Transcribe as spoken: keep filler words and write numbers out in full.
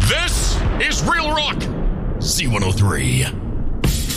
This is Real Rock Z one oh three.